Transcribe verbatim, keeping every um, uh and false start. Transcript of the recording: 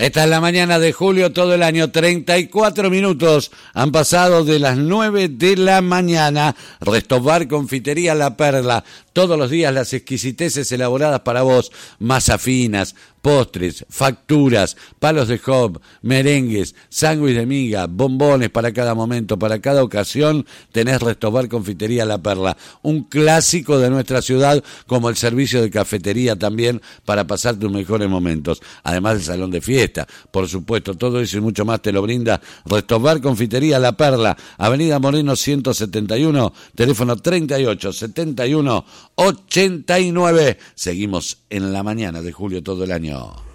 Esta es la mañana de julio, todo el año, treinta y cuatro minutos han pasado de las nueve de la mañana. Restobar Confitería La Perla, todos los días las exquisiteces elaboradas para vos, masas finas, postres, facturas, palos de hob, merengues, sándwich de miga, bombones para cada momento, para cada ocasión. Tenés Restobar Confitería La Perla, un clásico de nuestra ciudad, como el servicio de cafetería también para pasar tus mejores momentos. Además del salón de fiesta, por supuesto, todo eso y mucho más te lo brinda Restobar Confitería La Perla, Avenida Moreno ciento setenta y uno, teléfono treinta y ocho setenta y uno ochenta y nueve. Seguimos en la mañana de julio todo el año.